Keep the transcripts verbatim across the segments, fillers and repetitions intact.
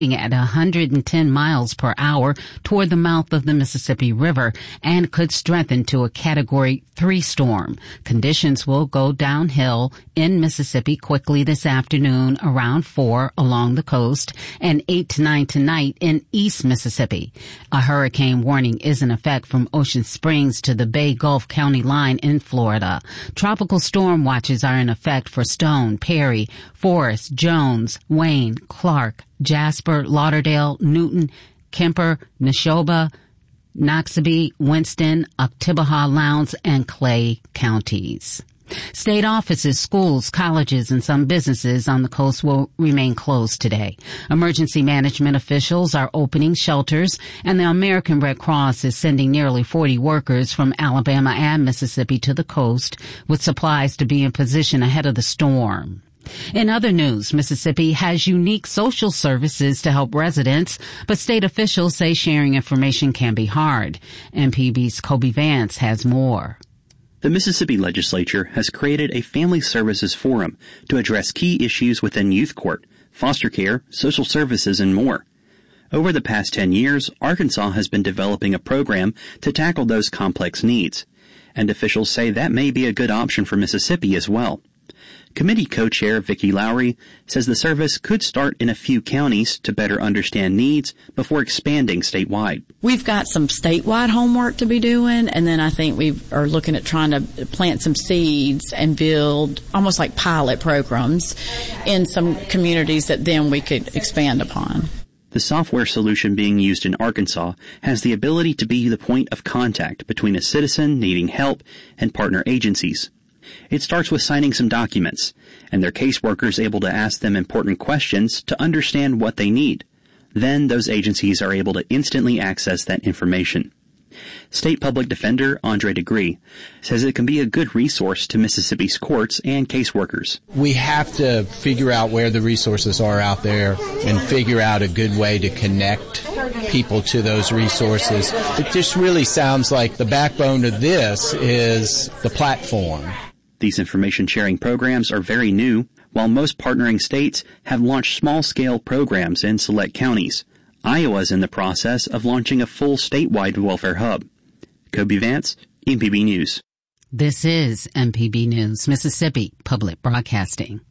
at one hundred ten miles per hour toward the mouth of the Mississippi River and could strengthen to a Category three storm. Conditions will go downhill in Mississippi quickly this afternoon around four along the coast and eight to nine tonight in East Mississippi. A hurricane warning is in effect from Ocean Springs to the Bay Gulf County line in Florida. Tropical storm watches are in effect for Stone, Perry, Forrest, Jones, Wayne, Clark, Jasper, Lauderdale, Newton, Kemper, Neshoba, Noxubee, Winston, Oktibbeha, Lowndes, and Clay counties. State offices, schools, colleges, and some businesses on the coast will remain closed today. Emergency management officials are opening shelters, and the American Red Cross is sending nearly forty workers from Alabama and Mississippi to the coast with supplies to be in position ahead of the storm. In other news, Mississippi has unique social services to help residents, but state officials say sharing information can be hard. M P B's Kobe Vance has more. The Mississippi Legislature has created a family services forum to address key issues within youth court, foster care, social services, and more. Over the past ten years, Arkansas has been developing a program to tackle those complex needs, and officials say that may be a good option for Mississippi as well. Committee co-chair Vicki Lowry says the service could start in a few counties to better understand needs before expanding statewide. We've got some statewide homework to be doing, and then I think we are looking at trying to plant some seeds and build almost like pilot programs in some communities that then we could expand upon. The software solution being used in Arkansas has the ability to be the point of contact between a citizen needing help and partner agencies. It starts with signing some documents, and their caseworkers able to ask them important questions to understand what they need. Then those agencies are able to instantly access that information. State Public Defender Andre DeGree says it can be a good resource to Mississippi's courts and caseworkers. We have to figure out where the resources are out there and figure out a good way to connect people to those resources. It just really sounds like the backbone of this is the platform. These information-sharing programs are very new, while most partnering states have launched small-scale programs in select counties. Iowa is in the process of launching a full statewide welfare hub. Kobe Vance, M P B News. This is M P B News, Mississippi Public Broadcasting.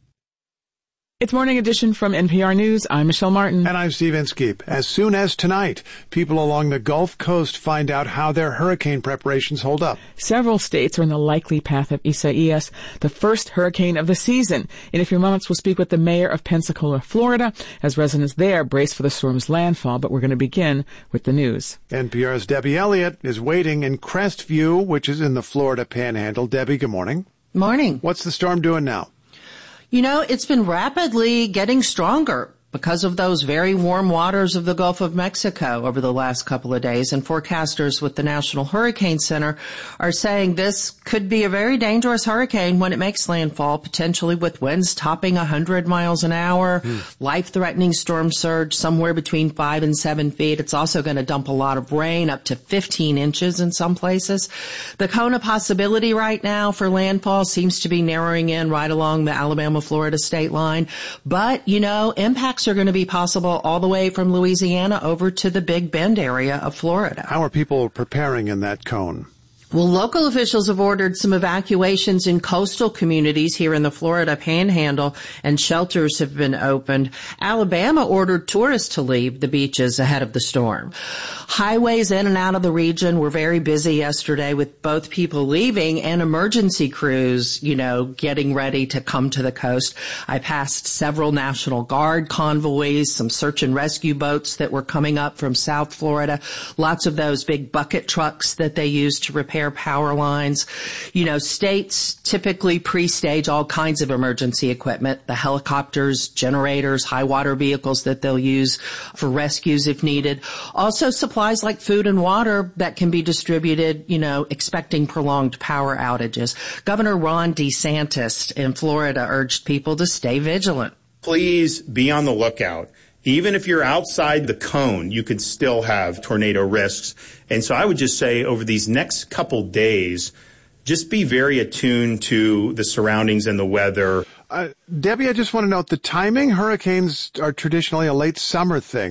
It's Morning Edition from N P R News. I'm Michelle Martin. And I'm Steve Inskeep. As soon as tonight, people along the Gulf Coast find out how their hurricane preparations hold up. Several states are in the likely path of Isaias, the first hurricane of the season. In a few moments, we'll speak with the mayor of Pensacola, Florida, as residents there brace for the storm's landfall. But we're going to begin with the news. N P R's Debbie Elliott is waiting in Crestview, which is in the Florida Panhandle. Debbie, good morning. Morning. What's the storm doing now? You know, it's been rapidly getting stronger because of those very warm waters of the Gulf of Mexico over the last couple of days. And forecasters with the National Hurricane Center are saying this could be a very dangerous hurricane when it makes landfall, potentially with winds topping one hundred miles an hour, mm. life-threatening storm surge somewhere between five and seven feet. It's also going to dump a lot of rain, up to fifteen inches in some places. The cone of possibility right now for landfall seems to be narrowing in right along the Alabama-Florida state line. But, you know, impacts are going to be possible all the way from Louisiana over to the Big Bend area of Florida. How are people preparing in that cone? Well, local officials have ordered some evacuations in coastal communities here in the Florida Panhandle, and shelters have been opened. Alabama ordered tourists to leave the beaches ahead of the storm. Highways in and out of the region were very busy yesterday with both people leaving and emergency crews, you know, getting ready to come to the coast. I passed several National Guard convoys, some search and rescue boats that were coming up from South Florida, lots of those big bucket trucks that they use to repair power lines. You know, states typically pre-stage all kinds of emergency equipment, the helicopters, generators, high water vehicles that they'll use for rescues if needed. Also supplies like food and water that can be distributed, you know, expecting prolonged power outages. Governor Ron DeSantis in Florida urged people to stay vigilant. Please be on the lookout. Even if you're outside the cone, you could still have tornado risks. And so I would just say over these next couple days, just be very attuned to the surroundings and the weather. Uh, Debbie, I just want to note the timing. Hurricanes are traditionally a late summer thing.